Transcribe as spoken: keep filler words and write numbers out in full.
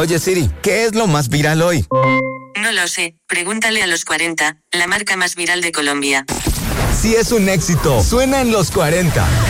Oye Siri, ¿qué es lo más viral hoy? No lo sé, pregúntale a los cuarenta, la marca más viral de Colombia. Sí es un éxito, suena en los cuarenta.